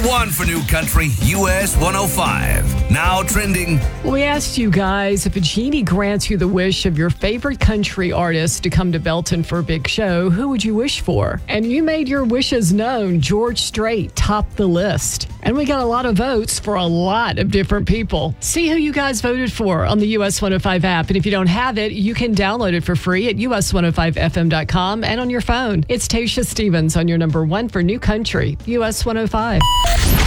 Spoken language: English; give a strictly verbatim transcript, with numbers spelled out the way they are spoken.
one for New Country, U S one oh five. Now trending. We asked you guys, if a genie grants you the wish of your favorite country artist to come to Belton for a big show, who would you wish for? And you made your wishes known. George Strait topped the list. And we got a lot of votes for a lot of different people. See who you guys voted for on the U S one oh five app. And if you don't have it, you can download it for free at U S one oh five F M dot com and on your phone. It's Tasha Stevens on your number one for New Country, U S one oh five.